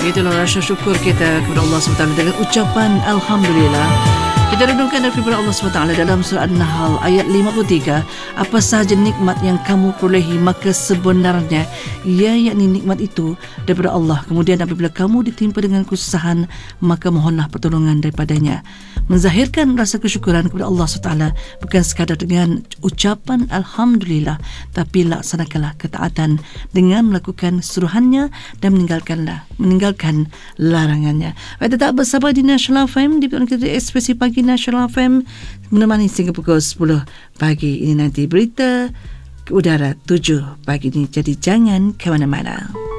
Itulah rasa syukur kita kepada Allah SWT dengan ucapan Alhamdulillah. Kita renungkan daripada Allah SWT dalam surah An-Nahl ayat 53. Apa sahaja nikmat yang kamu perolehi, maka sebenarnya yakni nikmat itu daripada Allah. Kemudian apabila kamu ditimpa dengan kesusahan, maka mohonlah pertolongan daripadanya. Menzahirkan rasa kesyukuran kepada Allah SWT bukan sekadar dengan ucapan Alhamdulillah, tapi laksanakanlah ketaatan dengan melakukan suruhannya dan meninggalkan larangannya. Baik, tetap bersama di National FM di kita ekspresi pagi National FM menemani hingga pukul 10 pagi. Ini nanti berita ke udara 7 pagi ini, jadi jangan ke mana-mana.